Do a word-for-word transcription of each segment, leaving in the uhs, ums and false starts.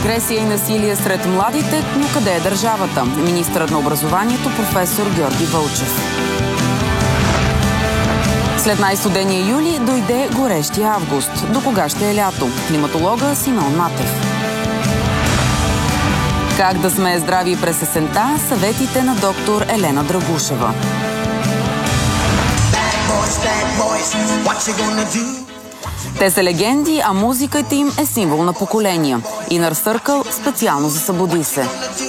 Агресия и насилие сред младите, но къде е държавата? Министърът на образованието професор Георги Вълчев. След най-студения юли дойде горещия август. До кога ще е лято? Климатолога Симеон Матев. Как да сме здрави през есента? Съветите на доктор Елена Драгушева. Те са легенди, а музиката им е символ на поколения. Inner Circle специално за Събуди се.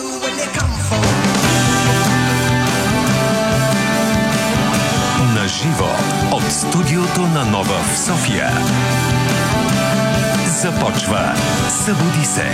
На живо от студиото на Нова в София. Започва Събуди се.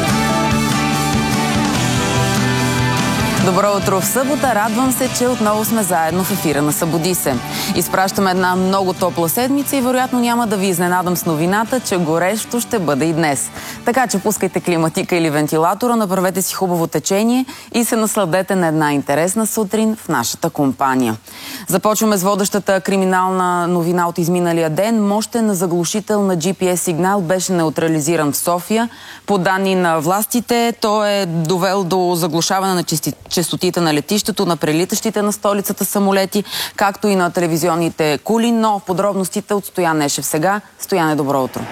Добро утро в събота. Радвам се, че отново сме заедно в ефира на Събуди се. Изпращаме една много топла седмица и вероятно няма да ви изненадам с новината, че горещо ще бъде и днес. Така че пускайте климатика или вентилатора, направете си хубаво течение и се насладете на една интересна сутрин в нашата компания. Започваме с водещата криминална новина от изминалия ден. Мощен заглушител на джи пи ес сигнал беше неутрализиран в София. По данни на властите, той е довел до заглушаване на честотите на летището, на прелитащите на столицата самолети, както и на телевизионните кули, но подробностите от Стоян Нешев сега. Стояне, добро утро!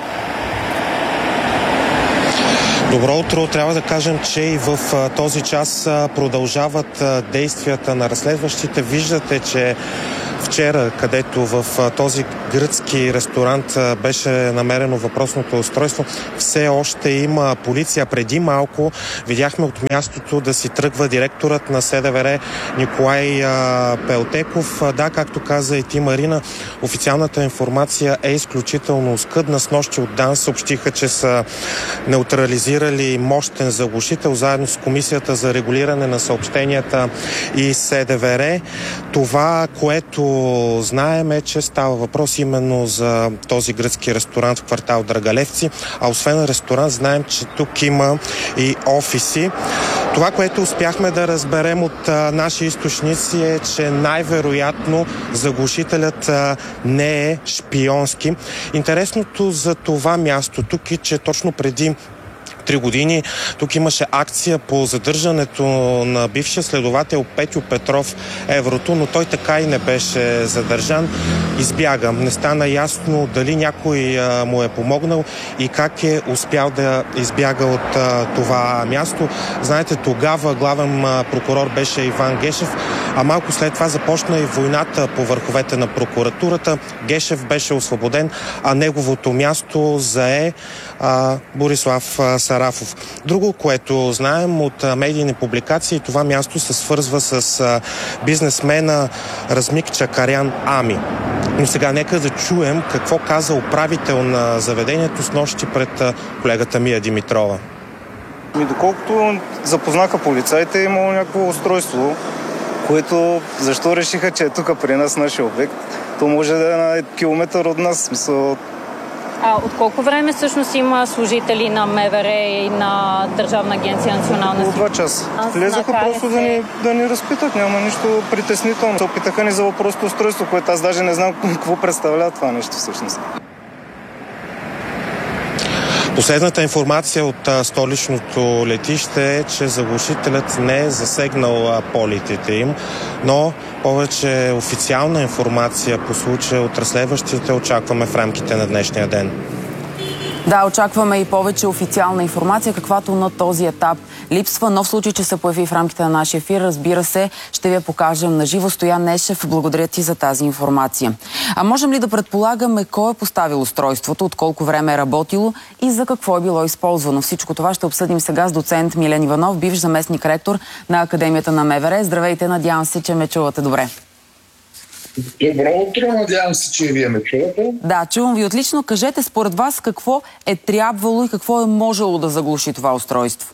Добро утро! Трябва да кажем, че и в а, този час а, продължават а, действията на разследващите. Виждате, че вчера, където в а, този гръцки ресторант а, беше намерено въпросното устройство, все още има полиция. Преди малко видяхме от мястото да си тръгва директорът на Се Де Ве Ре Николай а, Пелтеков. А, да, както каза и ти, Марина, официалната информация е изключително скъдна. Снощи от ДАНС съобщиха, че са неутрализирали мощен заглушител заедно с Комисията за регулиране на съобщенията и Се Де Ве Ре. Това, което знаем, е, че става въпрос именно за този гръцки ресторант в квартал Драгалевци, а освен ресторант, знаем, че тук има и офиси. Това, което успяхме да разберем от а, наши източници, е, че най-вероятно заглушителят а, не е шпионски. Интересното за това място тук е, че точно преди три години тук имаше акция по задържането на бившия следовател Петю Петров Еврото, но той така и не беше задържан. Избяга. Не стана ясно дали някой а, му е помогнал и как е успял да избяга от а, това място. Знаете, тогава главен а, прокурор беше Иван Гешев, а малко след това започна и войната по върховете на прокуратурата. Гешев беше освободен, а неговото място зае а, Борислав а, Сарафов. Друго, което знаем от а, медийни публикации, това място се свързва с а, бизнесмена Размик Чакарян Ами. Но сега нека да чуем какво каза управител на заведението снощи пред а, колегата Мия Димитрова. И доколкото запознаха полицаите, е имало някакво устройство, което защо решиха, че е тук при нас нашия обект. То може да е на километър от нас. Смисъл... А от колко време всъщност има служители на Ме Ве Ре и на Държавна агенция национална сигурност? Два часа. Влезаха просто да ни, да ни разпитат. Няма нищо притеснително. Се опитаха ни за въпросното устройство, което аз даже не знам какво представлява това нещо всъщност. Последната информация от а, столичното летище е, че заглушителят не е засегнал а, полетите им, но повече официална информация по случая от разследващите очакваме в рамките на днешния ден. Да, очакваме и повече официална информация, каквато на този етап липсва, но в случай, че се появи в рамките на нашия ефир, разбира се, ще ви я покажем на живо. Стоян Нешев, благодаря ти за тази информация. А можем ли да предполагаме кой е поставил устройството, от колко време е работило и за какво е било използвано? Всичко това ще обсъдим сега с доцент Милен Иванов, бивш заместник ректор на Академията на Ме Ве Ре. Здравейте, надявам се, че ме чувате добре. Добро утро, надявам се, че и вие ме чувате. Да, чувам ви отлично. Кажете според вас какво е трябвало и какво е можело да заглуши това устройство?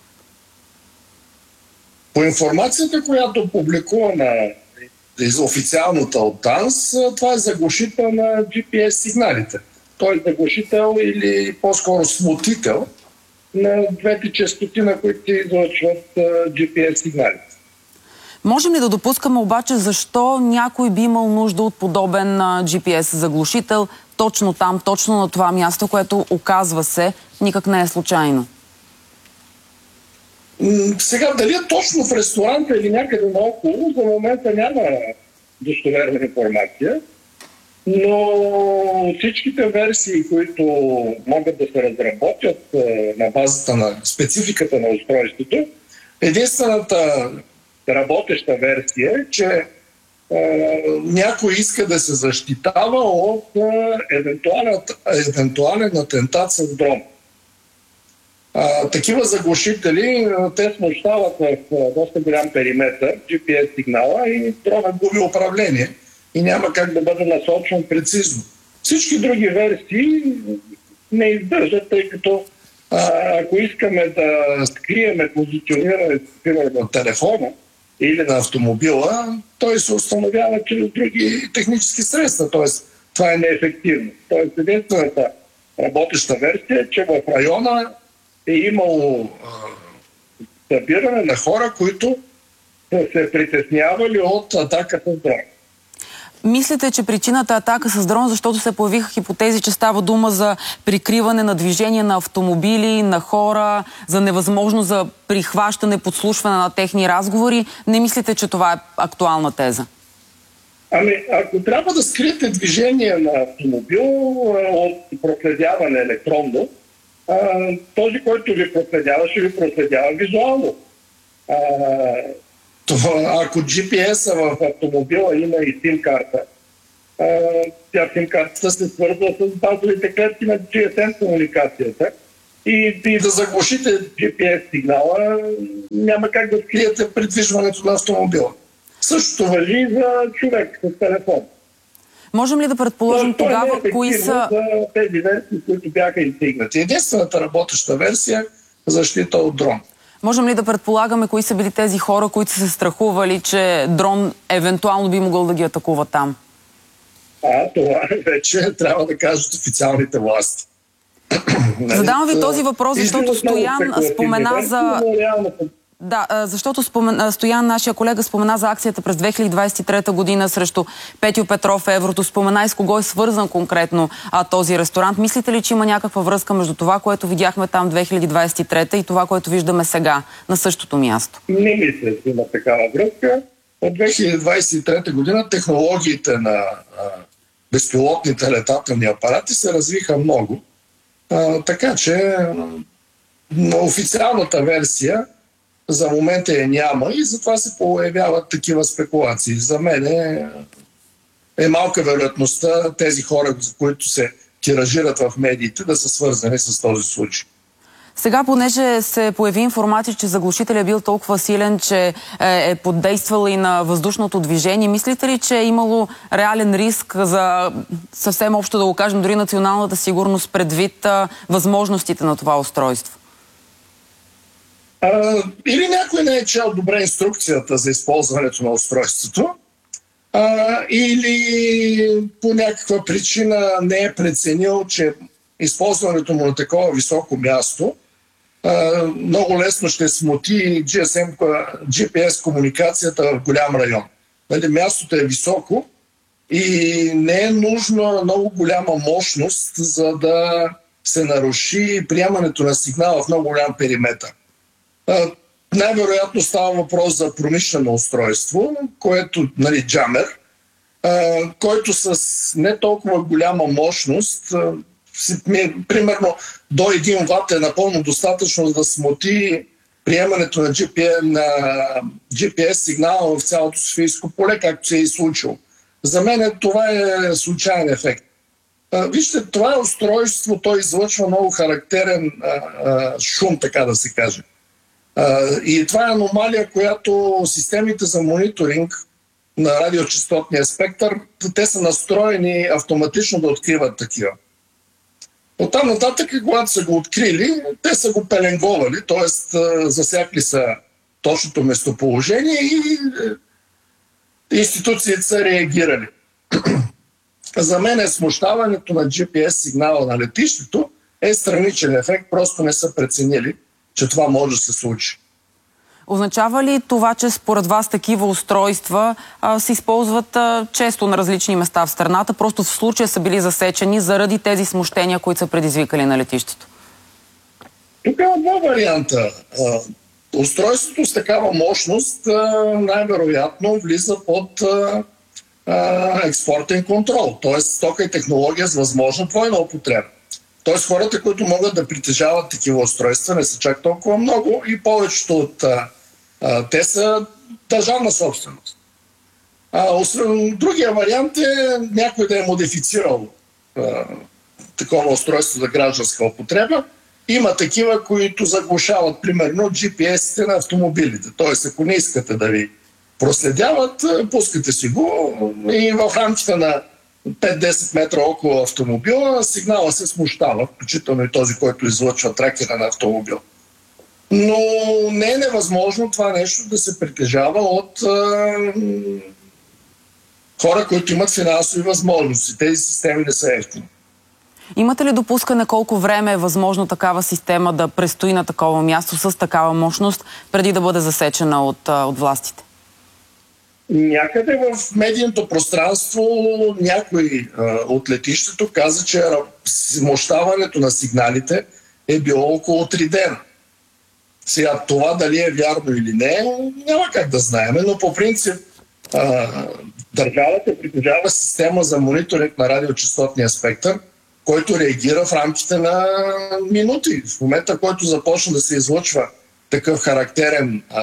По информацията, която публикуваме из официалната от ДАНС, това е заглушител на джи пи ес сигналите. Той е заглушител или по-скоро смутител на двете честоти, на които излъчват джи пи ес сигналите. Можем ли да допускаме обаче защо някой би имал нужда от подобен джи пи ес заглушител точно там, точно на това място, което оказва се никак не е случайно? Сега, дали е точно в ресторанта или някъде наоколо, за момента няма достоверна информация, но всичките версии, които могат да се разработят на базата на спецификата на устройството, единствената работеща версия е, че е, някой иска да се защитава от е, евентуален, евентуален атентат с дрон. А, такива заглушители, те смущават в доста голям периметър джи пи ес сигнала и дронът губи управление и няма как да бъде насочен прецизно. Всички други версии не издържат, тъй като а, ако искаме да скриеме позиционирането на телефона или на автомобила, той се установява чрез други технически средства, т.е. това е неефективно. Тоест единствената работеща версия е, че в района е имало а, събиране на хора, които са се притеснявали от атака с дрон. Мислите, че причината е атака с дрон, защото се появиха хипотези, че става дума за прикриване на движение на автомобили, на хора, за невъзможност за прихващане, подслушване на техни разговори? Не мислите, че това е актуална теза? Ами, ако трябва да скриете движение на автомобил от проследяване електронно, този, който ви проследява, ще ви проследява визуално. А, това, ако джи пи ес-а в автомобила има и сим-карта, а, тя сим-картата се свързва с базовите клетки на джи ес ем комуникацията и, и да заглушите джи пи ес сигнала, няма как да скриете придвижването на автомобила. Същото важи и за човек с телефон. Можем ли да предположим това тогава е кои са... за тези версии, които бяха издигнати. Единствената работеща версия е защита от дрон. Можем ли да предполагаме кои са били тези хора, които са се страхували, че дрон евентуално би могъл да ги атакува там? А, това вече трябва да кажат официалните власти. Задавам ви този въпрос, защото Стоян спомена за... Да, защото спомен... Стоян, нашия колега, спомена за акцията през две хиляди двадесет и трета година срещу Петьо Петров Еврото. Спомена и с кого е свързан конкретно а, този ресторант. Мислите ли, че има някаква връзка между това, което видяхме там две хиляди двадесет и трета и това, което виждаме сега на същото място? Не мисля, че има такава връзка. От две хиляди двадесет и трета година технологиите на а, безпилотните летателни апарати се развиха много. А, така че на официалната версия за момента я няма и затова се появяват такива спекулации. За мен е, е малка вероятността тези хора, които се тиражират в медиите, да са свързани с този случай. Сега, понеже се появи информация, че заглушителят е бил толкова силен, че е поддействал и на въздушното движение, мислите ли, че е имало реален риск за, съвсем общо да го кажем, дори националната сигурност предвид а, възможностите на това устройство? А, или някой не е чел добре инструкцията за използването на устройството, а, или по някаква причина не е преценил, че използването му на такова високо място а, много лесно ще смути джи ес ем, джи пи ес комуникацията в голям район. Нали, мястото е високо и не е нужна много голяма мощност, за да се наруши приемането на сигнала в много голям периметър. Най-вероятно става въпрос за промишлено устройство, което, нали, джамер, който с не толкова голяма мощност, примерно до един ват е напълно достатъчно да смути приемането на джи пи ес, на джи пи ес сигнала в цялото Софийско поле, както се е и случило. За мен това е случайен ефект. Вижте, това е устройство, то излъчва много характерен а, а, шум, така да се каже. Uh, и това е аномалия, която системите за мониторинг на радиочастотния спектър, те са настроени автоматично да откриват такива. Оттам нататък, когато са го открили, те са го пеленговали, т.е. засякли са точното местоположение и институциите са реагирали. За мен е смущаването на джи пи ес сигнала на летището е страничен ефект, просто не са преценили, че това може да се случи. Означава ли това, че според вас такива устройства а, се използват а, често на различни места в страната, просто в случая са били засечени заради тези смущения, които са предизвикали на летището? Тук има два варианта. Устройството с такава мощност най-вероятно влиза под а, а, експортен контрол, т.е. стока и технология с възможна двойна употреба. Т.е. хората, които могат да притежават такива устройства, не са чак толкова много и повечето от а, а, те са държавна собственост. А, другия вариант е някой да е модифицирал а, такова устройство за гражданска употреба. Има такива, които заглушават, примерно, джи пи ес-ите на автомобилите. Тоест, ако не искате да ви проследяват, пускате си го и в рамките на пет-десет метра около автомобила сигнала се смущава, включително и този, който излъчва тракера на автомобил. Но не е невъзможно това нещо да се притежава от а, хора, които имат финансови възможности. Тези системи не са евтини. Имате ли допускане колко време е възможно такава система да престои на такова място с такава мощност, преди да бъде засечена от, от властите? Някъде в медийното пространство някой а, от летището каза, че смущаването на сигналите е било около три дена. Сега това дали е вярно или не, няма как да знаем, но по принцип а, държавата притежава система за мониторинг на радиочестотния спектър, който реагира в рамките на минути. В момента, в който започне да се излъчва такъв характерен а,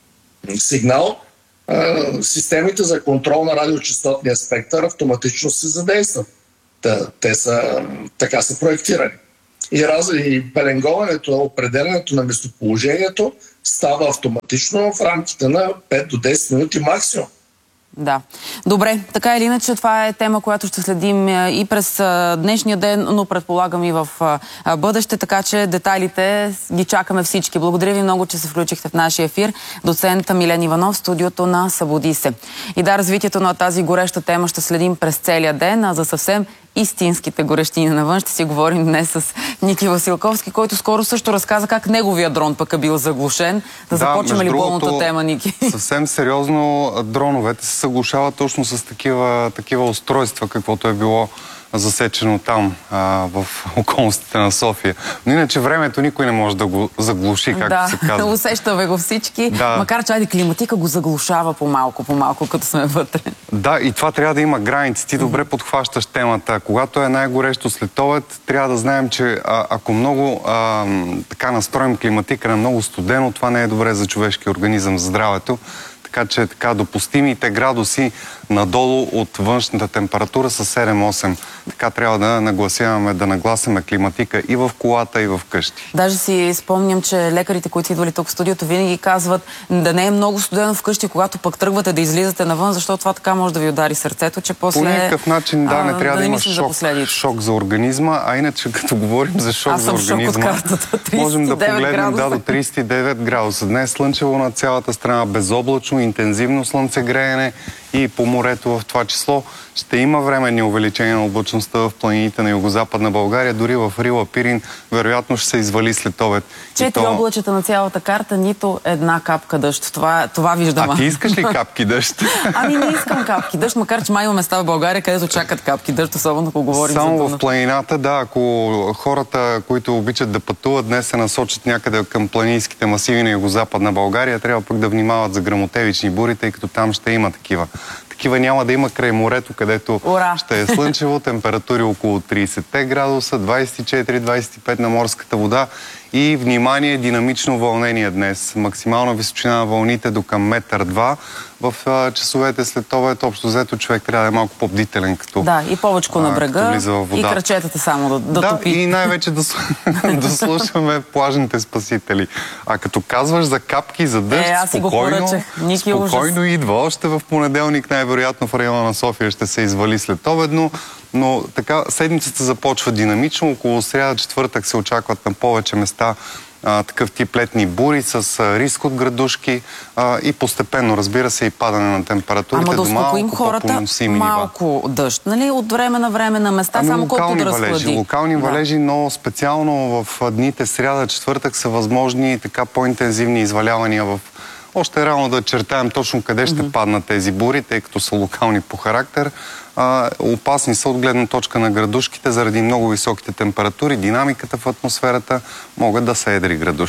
сигнал, а, системите за контрол на радиочестотния спектър автоматично се задействат. Та, те са, така са проектирани. И, раз, и пеленговането, определенето на местоположението става автоматично в рамките на пет до десет минути максимум. Да. Добре, така или иначе това е тема, която ще следим и през днешния ден, но предполагам и в бъдеще, така че детайлите ги чакаме всички. Благодаря ви много, че се включихте в нашия ефир. Доцент Милен Иванов, студиото на Събуди се. И да, развитието на тази гореща тема ще следим през целия ден, а за съвсем истинските горещини навън ще си говорим днес с Ники Василковски, който скоро също разказа как неговия дрон пък е бил заглушен. Да, да започваме ли болната тема, Ники? Съвсем сериозно, дроновете се съглушават точно с такива, такива устройства, каквото е било засечено там, а, в околностите на София. Но иначе времето никой не може да го заглуши, както да, се казва. усещаме го всички, да. Макар че айде климатика го заглушава по-малко, по-малко, като сме вътре. Да, и това трябва да има граници. Ти добре подхващаш темата. Когато е най-горещо след обед, трябва да знаем, че а, ако много а, така настроим климатика на много студено, това не е добре за човешкия организъм, за здравето. Така че така допустимите градуси надолу от външната температура са седем-осем. Така трябва да нагласяваме, да нагласяме климатика и в колата, и в къщи. Даже си спомням, че лекарите, които са идвали тук в студиото, винаги казват да не е много студено вкъщи, когато пък тръгвате да излизате навън, защото това така може да ви удари сърцето, че после... По някакъв начин, да, не трябва а, да, да има шок за шок за организма, а иначе като говорим за шок Аз за организма, можем да погледнем да, до трийсет и девет градуса. Днес слънчево на цялата страна, безоблачно, интензивно слънцегреене и по морето в това число. Ще има временни увеличения на облачността в планините на югозападна България. Дори в Рила, Пирин, вероятно ще се извали след обед. Четири то... облачета на цялата карта, нито една капка дъжд. Това, това виждам. А ти искаш ли капки дъжд? Ами не искам капки дъжд, макар че май има места в България, където чакат капки дъжд, особено ако говорим Само за Само в планината, да. Ако хората, които обичат да пътуват, днес се насочат някъде към планинските масиви на югозападна България, трябва пък да внимават за гръмотевични бури, тъй като там ще има такива. Такива няма да има край морето, където Ура! Ще е слънчево, температури около трийсет градуса, двайсет и четири до двайсет и пет на морската вода и внимание, динамично вълнение днес. Максимална височина на вълните до към метър два в а, часовете след обед. Общо взето човек трябва да е малко по-бдителен, като да, и повечко на брега, и крачетата само да, да, да топи. И най-вече да, да слушаме плажните спасители. А като казваш за капки, за дъжд, е, спокойно, спокойно идва. Още в понеделник най-вероятно в района на София ще се извали след обедно. Но така седмицата започва динамично. Около сряда, четвъртък се очакват на повече места а, такъв тип летни бури с а, риск от градушки а, и постепенно, разбира се, и падане на температурите. Ама да успокоим хората, малко дъжд, нали? От време на време на места, ами, само колко да разхлади. Валежи, локални да. валежи, но специално в дните сряда, четвъртък са възможни така по-интензивни извалявания в... Още рано да чертаем точно къде ще mm-hmm. паднат тези бури, тъй като са локални по характер. А, опасни са от гледна точка на градушките, заради много високите температури, динамиката в атмосферата, могат да са едри градушки.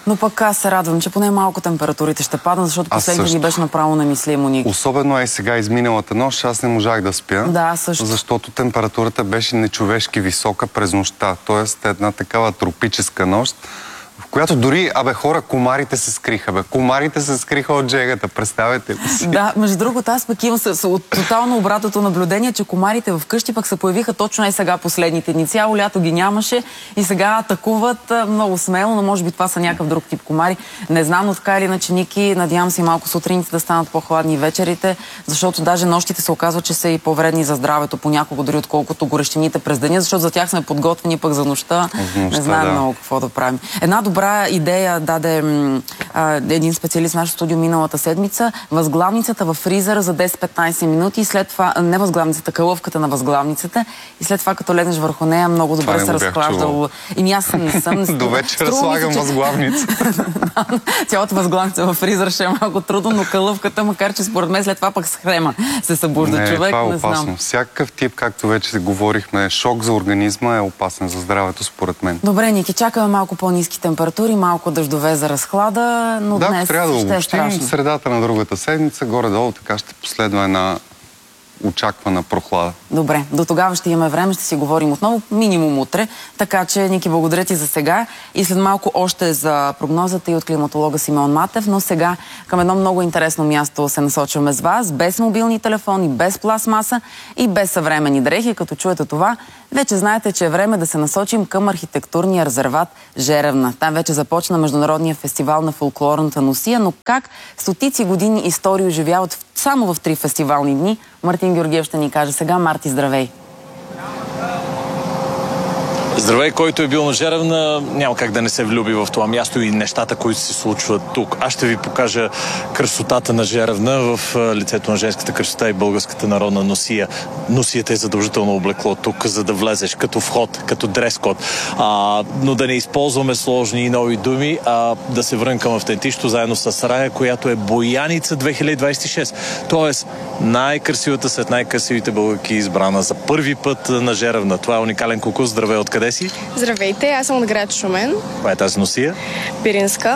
Но пък аз се радвам, че поне малко температурите ще паднат, защото последните дни беше направо немислимо, Ники. Особено е сега изминалата нощ, аз не можах да спя. Да, също. Защото температурата беше нечовешки висока през нощта. Тоест една такава тропическа нощ, в която дори, абе, хора, комарите се скриха, бе. Комарите се скриха от жегата, представете ли си? Да, между другото, аз пък имам с, с, от тотално обратното наблюдение, че комарите в къщи пък се появиха точно и сега последните дни. Цяло лято ги нямаше и сега атакуват а, много смело, но може би това са някакъв друг тип комари. Не знам, но така или иначе, Ники, надявам се и малко сутрините да станат по-хладни вечерите, защото даже нощите се оказва, че са и по-вредни за здравето понякога, дори отколкото горещините през деня, защото за тях сме подготвени, пък за нощта, нощта не знаем да. много какво да правим. Една добра идея даде а, един специалист в нашото студио миналата седмица. Възглавницата във фризера за десет-петнайсет минути и след това, не възглавницата, кълъвката на възглавницата и след това, като легнеш върху нея, много добре се разхлажда. И аз не съм... До вечера слагам че... възглавница. Цялата възглавница във фризера ще е малко трудно, но кълъвката, макар че според мен след това пък с хрема се събужда не, човек. Това е не опасно. знам. Всякакъв тип, както вече говорихме, шок за организма е опасен за здравето, според мен. Добре, Ники, чакаме малко по-ниски температури, малко дъждове за разхлада, но да, днес трябва да ще е страшно. в средата на другата седмица, горе-долу, така ще последва една очаквана прохлада. Добре, до тогава ще имаме време, ще си говорим отново, минимум утре, така че, Ники, благодаря ти за сега и след малко още за прогнозата и от климатолога Симеон Матев, но сега към едно много интересно място се насочваме с вас, без мобилни телефони, без пластмаса и без съвременни дрехи. Като чуете това, вече знаете, че е време да се насочим към архитектурния резерват Жеревна. Там вече започна Международния фестивал на фолклорната носия, но как стотици години истории оживяват само в три фестивални дни, Мартин Георгиев ще ни каже сега. Марти, здравей! Здравей, който е бил на Жеревна, няма как да не се влюби в това място и нещата, които се случват тук. Аз ще ви покажа красотата на Жеревна в лицето на женската красота и българската народна носия. Носията е задължително облекло тук, за да влезеш като вход, като дрес-код. А, но да не използваме сложни и нови думи, а да се върнем към автентичното, заедно с Рая, която е Бояница две хиляди двадесет и шест. Тоест най-красивата сред най-красивите българки избрана за първи път на Жеревна. Това е уникален конкурс. Здравей, откъде си? Здравейте, аз съм от град Шумен. Коя е тази носия? Пиринска.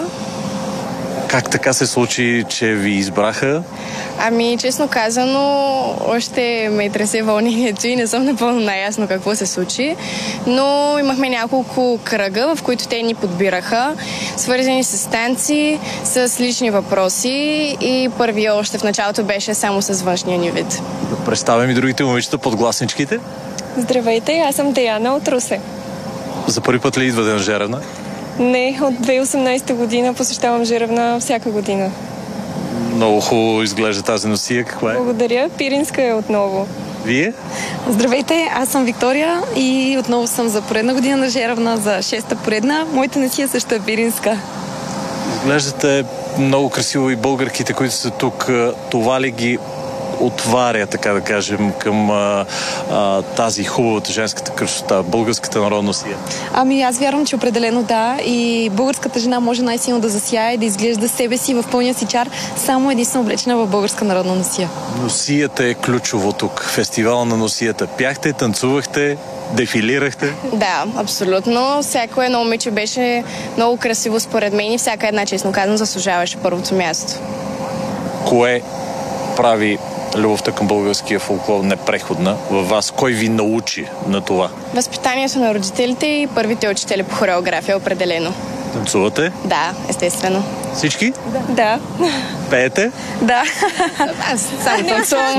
Как така се случи, че ви избраха? Ами, честно казано, още ме тресе вълнението и не съм напълно наясно какво се случи, но имахме няколко кръга, в които те ни подбираха, свързани с танци, с лични въпроси и първият още в началото беше само с външния ни вид. Да представям и другите момичета, подгласничките. Здравейте, аз съм Деяна от Русе. За първи път ли идвате на Жеревна? Не, от две хиляди и осемнадесета година посещавам Жеревна всяка година. Много хубаво изглежда тази носия. Каква е? Благодаря. Пиринска е отново. Вие? Здравейте, аз съм Виктория и отново съм за поредна година на Жеревна, за шеста поредна. Моята носия също е пиринска. Изглеждате много красиво и българките, които са тук. Това ли ги отваря, така да кажем, към а, а, тази хубавата женската красота, българската народна носия? Ами аз вярвам, че определено да. И българската жена може най-силно да засяе и да изглежда себе си в пълния си чар, само единствено облечена в българска народна носия. Носията е ключово тук. Фестивал на носията. Пяхте, танцувахте, дефилирахте? Да, абсолютно. Всяко едно момиче беше много красиво според мен и всяка една, честно казано, заслужаваше първото място. Кое прави любовта към българския фолклор непреходна във вас? Кой ви научи на това? Възпитанието на родителите и първите учители по хореография определено. Танцувате? Да, естествено. Всички? Да. да. Пеете? Да. Аз само танцувам.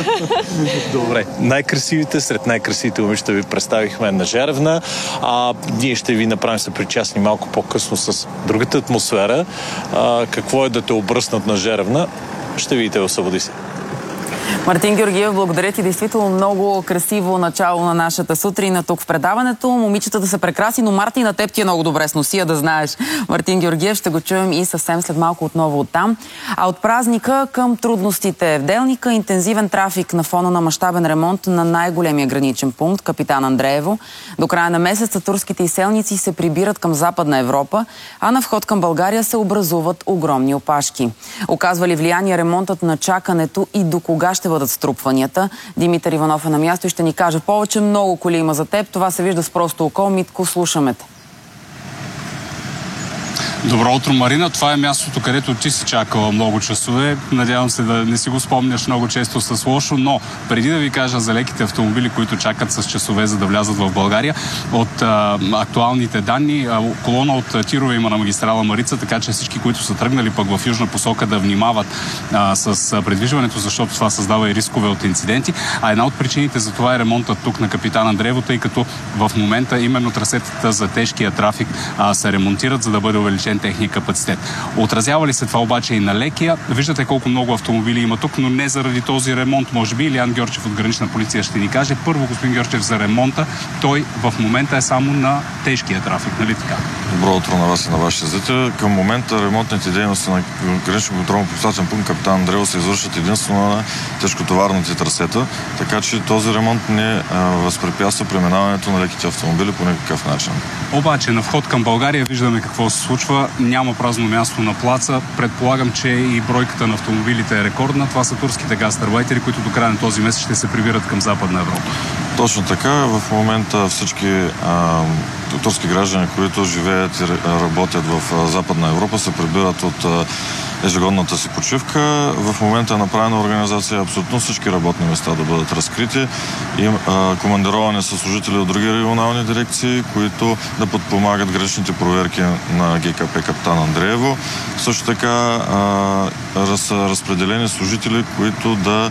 Добре. Най-красивите сред най-красивите момичета ви представихме на Жеревна. А ние ще ви направим съпричастни малко по-късно с другата атмосфера. А, какво е да те обръснат на Жеревна? Ще видите в Събуди се. Мартин Георгиев, благодаря ти. Действително много красиво начало на нашата сутрина тук в предаването. Момичетата са прекрасни, но Марти, на теб ти е много добре с носия, да знаеш. Мартин Георгиев, ще го чуем и съвсем след малко отново оттам. А от празника към трудностите в Делника, интензивен трафик на фона на мащабен ремонт на най-големия граничен пункт, Капитан Андреево. До края на месеца турските изселници се прибират към Западна Европа, а на вход към България се образуват огромни опашки. Оказва ли влияние ремонтът на чакането и до кога ще бъдат струпванията? Димитър Иванов е на място и ще ни каже повече. Много коли има за теб. Това се вижда с просто око. Митко, слушаме те. Добро утро, Марина. Това е мястото, където ти си чакала много часове. Надявам се да не си го спомняш много често с лошо, но преди да ви кажа за леките автомобили, които чакат с часове, за да влязат в България, от а, актуалните данни, а, колона от тирове има на магистрала Марица, така че всички, които са тръгнали пък в южна посока, да внимават а, с предвижването, защото това създава и рискове от инциденти. А една от причините за това е ремонтът тук на Капитан Андреево, тъй като в момента именно трасетата за тежкия трафик а, се ремонтират, за да бъде увеличен техния капацитет. Отразява ли се това обаче и на лекия? Виждате колко много автомобили има тук, но не заради този ремонт. Може би Илиян Георгиев от Гранична полиция ще ни каже. Първо, господин Георгиев, за ремонта. Той в момента е само на тежкия трафик, нали така? Добро утро на вас и на вашите зрители. Към момента ремонтните дейности на Гранично контролно-пропускателен пункт Капитан Андреево се извършват единствено на тежкотоварните трасета, така че този ремонт не а, възпрепятства преминаването на леките автомобили по никакъв начин. Обаче на вход към България виждаме какво се случва. Няма празно място на плаца. Предполагам, че и бройката на автомобилите е рекордна. Това са турските гастарбайтери, които до края на този месец ще се прибират към Западна Европа. Точно така. В момента всички а, турски граждани, които живеят и работят в а, Западна Европа, се прибират от а, ежегодната си почивка. В момента е направена организация абсолютно всички работни места да бъдат разкрити и а, командировани са служители от други регионални дирекции, които да подпомагат граничните проверки на ГКП Капитан Андреево. Също така а, раз, разпределени служители, които да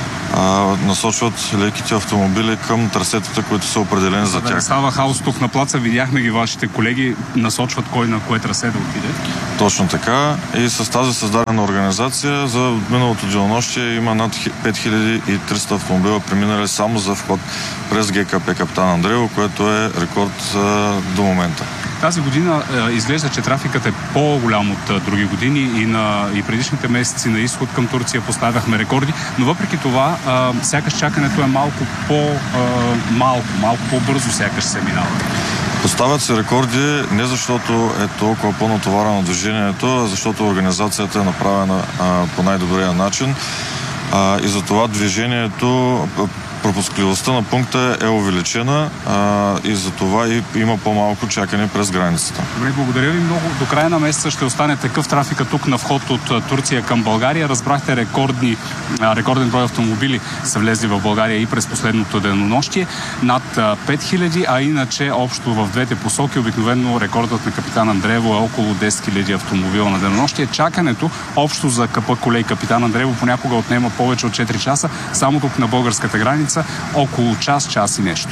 А, насочват леките автомобили към трасетата, които са определени за тях. Да, става хаос тук на плаца, видяхме ги вашите колеги, насочват кой на кое трасе да отиде. Точно така. И с тази създадена организация за миналото денонощие има над пет хиляди и триста автомобила преминали само за вход през ГКП Капитан Андреево, което е рекорд а, до момента. Тази година е, изглежда, че трафикът е по-голям от а, други години и на и предишните месеци на изход към Турция поставяхме рекорди, но въпреки това а, сякаш чакането е малко по-малко, малко по-бързо сякаш се минава. Поставят се рекорди не защото е толкова по-натоварено движението, а защото организацията е направена а, по най-добрия начин а, и затова движението, пропускливостта на пункта е увеличена а, и за това и има по-малко чакане през границата. Добре, благодаря ви много. До края на месеца ще остане такъв трафик тук на вход от Турция към България. Разбрахте, рекордни, рекорден брой автомобили са влезли в България и през последното денонощие. Над пет хиляди, а иначе общо в двете посоки обикновено рекордът на Капитан Андреево е около десет хиляди автомобила на денонощие. Чакането общо за КП колей Капитан Андреево понякога отнема повече от четири часа. Само тук на българската граница около час, час и нещо.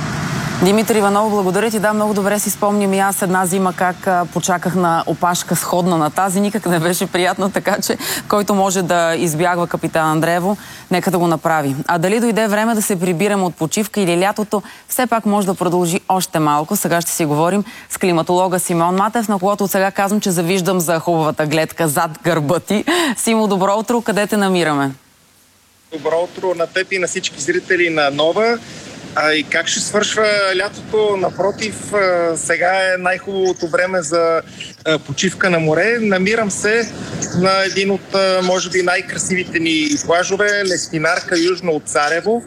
Димитър Иванов, благодаря ти. Да, много добре си спомням и аз една зима как а, почаках на опашка сходна на тази. Никак не беше приятно, така че който може да избягва Капитан Андреево, нека да го направи. А дали дойде време да се прибираме от почивка или лятото, все пак може да продължи още малко. Сега ще си говорим с климатолога Симеон Матев, на когото от сега казвам, че завиждам за хубавата гледка зад гърба ти. Симо, добро утро, къде те намираме? Добро утро на теб и на всички зрители на Нова. А и как ще свършва лятото? Напротив, сега е най-хубавото време за почивка на море. Намирам се на един от, може би, най-красивите ни плажове, Лестинарка, южно от Царево.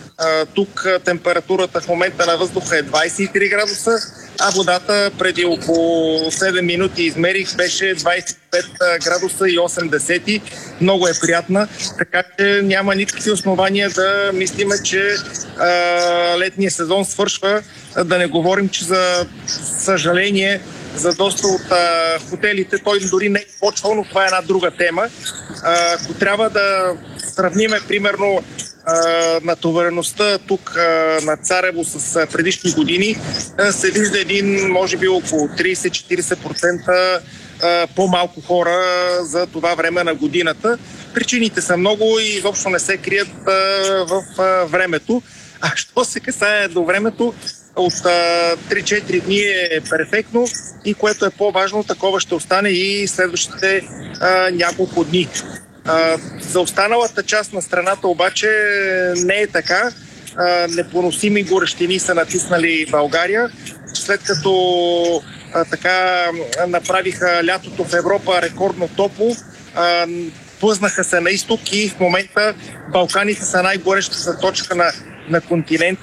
Тук температурата в момента на въздуха е двадесет и три градуса, а водата преди около седем минути измерих, беше двадесет и пет градуса и осем десети. Много е приятна, така че няма никакви основания да мислиме, че а, летния сезон свършва. Да не говорим, че за съжаление за доста от а, хотелите той дори не е почвал, но това е една друга тема. А, ако трябва да сравниме примерно Uh, натовареността тук uh, на Царево с uh, предишни години, uh, се вижда един, може би около тридесет до четиридесет процента uh, по-малко хора за това време на годината. Причините са много и изобщо не се крият uh, в uh, времето. А що се касае до времето, от uh, три-четири дни е перфектно и което е по-важно, такова ще остане и следващите uh, няколко дни. Uh, за останалата част на страната обаче не е така. Uh, непоносими горещини са натиснали България. След като uh, така направиха лятото в Европа рекордно топло, uh, плъзнаха се на изток и в момента Балканите са най-горещата точка на, на континента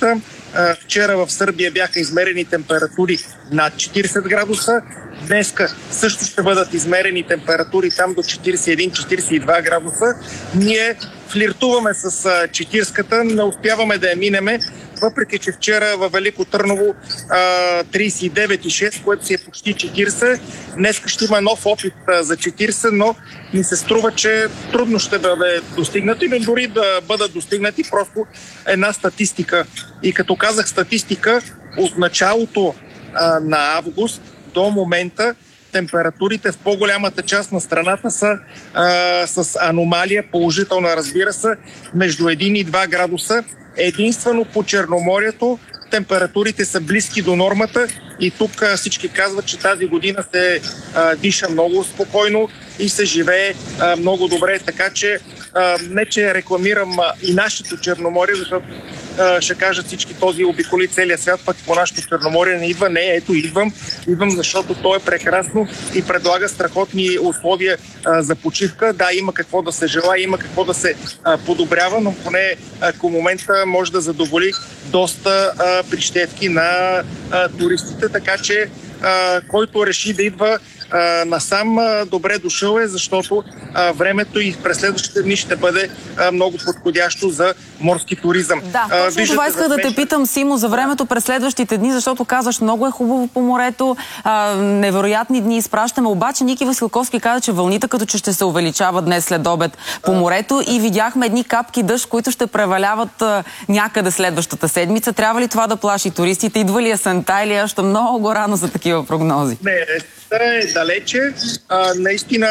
Вчера в Сърбия бяха измерени температури над четирийсет градуса. Днеска също ще бъдат измерени температури там до четирийсет и един - четирийсет и два градуса. Ние флиртуваме с четирийсетката, не успяваме да я минеме, въпреки че вчера във Велико Търново трийсет и девет и шест, което си е почти четирийсет. Днеска ще има нов опит за четирийсет, но ми се струва, че трудно ще бъде достигнато или дори да бъдат достигнати просто една статистика. И като казах статистика, от началото а, на август до момента температурите в по-голямата част на страната са а, с аномалия, положителна, разбира се, между един и два градуса. Единствено по Черноморието температурите са близки до нормата и тук а, всички казват, че тази година се а, диша много спокойно и се живее а, много добре, така че а, не че рекламирам а, и нашето Черноморие, защото а, ще кажат всички, този обиколи целия свят, пък по нашето Черноморие не идва. Не, ето идвам. Идвам, защото то е прекрасно и предлага страхотни условия а, за почивка. Да, има какво да се желае, има какво да се а, подобрява, но поне ако момента може да задоволи доста а, прищевки на а, туристите, така че а, който реши да идва а, насам, а, добре дошъл е, защото а, времето и през следващите дни ще бъде а, много подходящо за морски туризъм. Да, точно а, това исках да те питам, Симо, за времето през следващите дни, защото казваш, много е хубаво по морето, а, невероятни дни изпращаме, обаче Ники Василковски каза, че вълните като че ще се увеличават днес след обед по морето и видяхме едни капки дъжд, които ще преваляват а, някъде следващата седмица. Трябва ли това да плаши туристите? Идва ли есента или още много рано за такива прогнози? Не, е далече. А, наистина,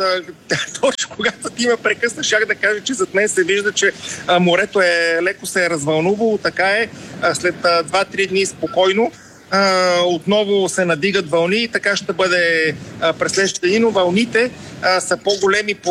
точно когато ти ме прекъсна, щях да кажа, че зад мен се вижда, че а, морето е леко се е развълнувало. Така е. А, след два-три дни спокойно а, отново се надигат вълни и така ще бъде а, през следващите дни, но вълните а, са по-големи по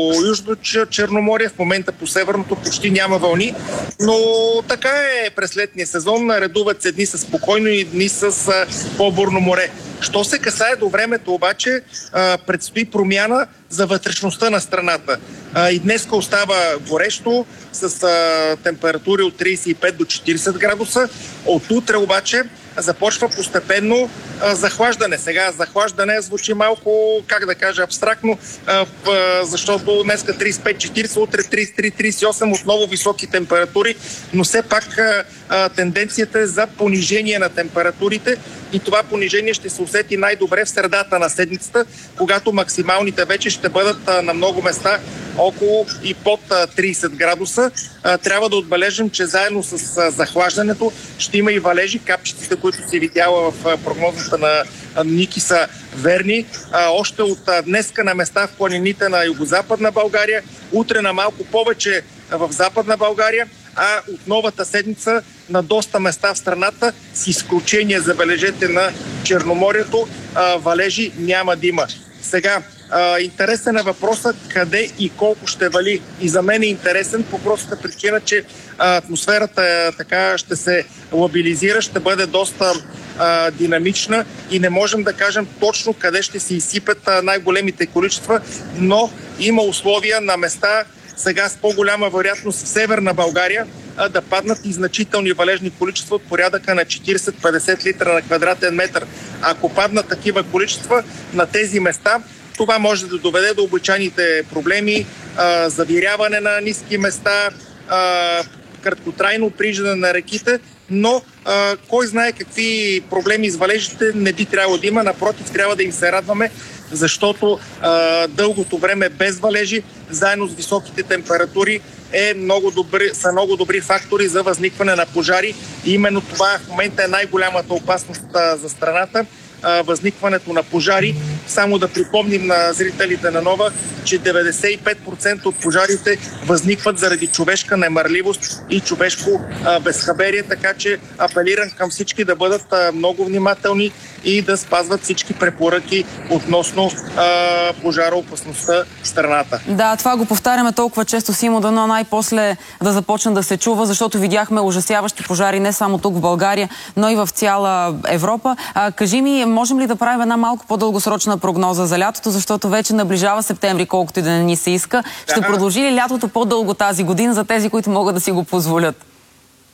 Южното Черноморие. В момента по Северното почти няма вълни, но така е през летния сезон. Редуват се дни с спокойно и дни с а, по-бурно море. Що се касае до времето обаче, а, предстои промяна за вътрешността на страната. А, и днеска остава горещо с а, температури от трийсет и пет до четирийсет градуса. От утре обаче започва постепенно а, захлаждане. Сега захлаждане звучи малко, как да кажа, абстрактно, а, а, защото днеска трийсет и пет четирийсет, утре трийсет и три трийсет и осем, отново високи температури, но все пак а, а, тенденцията е за понижение на температурите и това понижение ще се усети най-добре в средата на седмицата, когато максималните вече ще бъдат а, на много места около и под а, трийсет градуса. А, трябва да отбележим, че заедно с а, захлаждането ще има и валежи. Капчиците, които си видяла в а, прогнозата на а, Ники, са верни. А, още от а, днеска на места в планините на югозападна България, утре на малко повече а, в западна България, а от новата седмица на доста места в страната, с изключение, забележете, на Черноморието, а, валежи няма да има. Сега, а, интересен е въпросът къде и колко ще вали. И за мен е интересен по простата причина, че а, атмосферата а, така ще се лабилизира, ще бъде доста а, динамична и не можем да кажем точно къде ще се изсипят а, най-големите количества, но има условия на места сега с по-голяма вероятност в Северна България а, да паднат и значителни валежни количества от порядъка на четирийсет до петдесет литра на квадратен метър. Ако паднат такива количества на тези места, това може да доведе до обичайните проблеми, а, завиряване на ниски места, а, краткотрайно приждане на реките, но а, кой знае какви проблеми с валежите не би трябвало да има. Напротив, трябва да им се радваме, защото а, дългото време без валежи, заедно с високите температури, е много добри, са много добри фактори за възникване на пожари. И именно това в момента е най-голямата опасност а, за страната. Възникването на пожари. Само да припомним на зрителите на Нова, че деветдесет и пет процента от пожарите възникват заради човешка немарливост и човешко а, безхаберие, така че апелирам към всички да бъдат а, много внимателни и да спазват всички препоръки относно а, пожароопасността в страната. Да, това го повтаряме толкова често, Симо, дано най-после да започне да се чува, защото видяхме ужасяващи пожари не само тук в България, но и в цяла Европа. А, кажи ми, можем ли да правим една малко по-дългосрочна прогноза за лятото, защото вече наближава септември, колкото и да не ни се иска. Ще да. Продължи ли лятото по-дълго тази година за тези, които могат да си го позволят?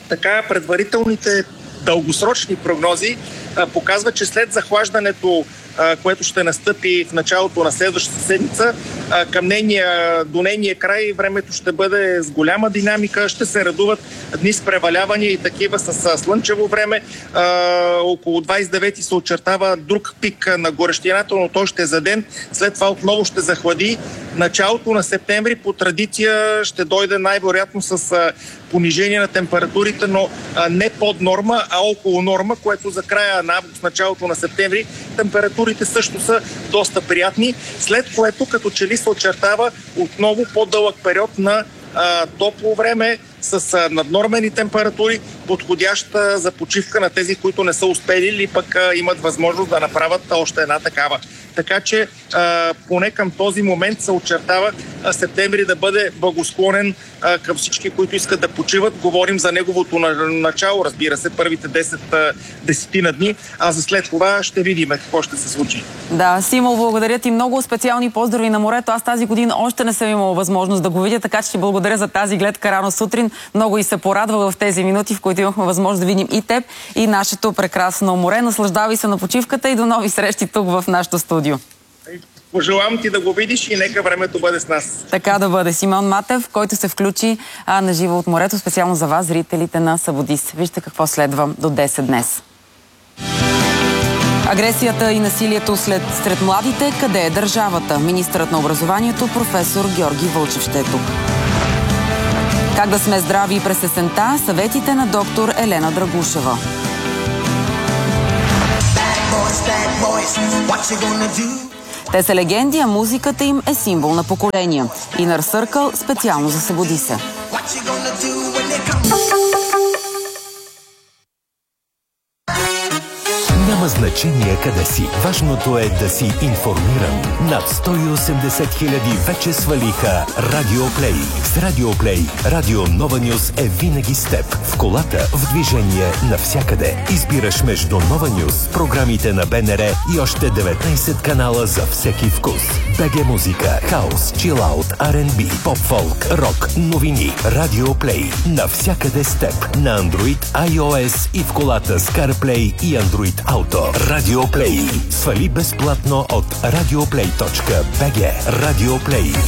така предварителните дългосрочни прогнози а, показват, че след захлаждането, а, което ще настъпи в началото на следващата седмица, а, към нейния, до нейния край времето ще бъде с голяма динамика, ще се радуват дни с превалявания и такива с а, слънчево време. А, около двадесет и девети се очертава друг пик на горещината, но той ще е за ден. След това отново ще захлади. Началото на септември по традиция ще дойде най-вероятно с а, понижение на температурите, но а, не под норма, а около норма, което за края на август, началото на септември температурите също са доста приятни, след което като че ли се очертава отново по-дълъг период на а, топло време с а, наднормени температури, подходяща за почивка на тези, които не са успели или пък а, имат възможност да направят още една такава. Така че а, поне към този момент се очертава а, септември да бъде благосклонен а, към всички, които искат да почиват. Говорим за неговото начало, разбира се, първите десет, десетина дни, а за след това ще видим какво ще се случи. Да, Симо, благодаря ти много. Специални поздрави на морето. Аз тази година още не съм имала възможност да го видя, така че ти благодаря за тази гледка рано сутрин. Много и се порадва в тези минути, в които имахме възможност да видим и теб, и нашето прекрасно море. Наслаждавай се на почивката и до нови срещи тук в нашото студио. Пожелавам ти да го видиш и нека времето бъде с нас. Така да бъде. Симеон Матев, който се включи а, на живо от морето, специално за вас, зрителите на Събуди се. Вижте какво следва до десет днес. Агресията и насилието след, сред младите, къде е държавата? Министърът на образованието, професор Георги Вълчев, ще е тук. Как да сме здрави през есента? Съветите на доктор Елена Драгушева. Те са легенди, а музиката им е символ на поколения. Inner Circle специално за Събуди се. Няма значение къде си. Важното е да си информиран. Над сто и осемдесет хиляди вече свалиха Радиоплей. С Радиоплей Радио Нова Нюз е винаги с теб. В колата, в движение, навсякъде. Избираш между Нова Нюз, програмите на БНР и още деветнайсет канала за всеки вкус. БГ музика, хаус, чилаут, Ар енд Би, поп-фолк, рок, новини. Радиоплей. Навсякъде с теб. На Android, iOS и в колата с CarPlay и Android Auto. Радиоплей. Свали безплатно от радиоплей точка би джи. Радиоплей.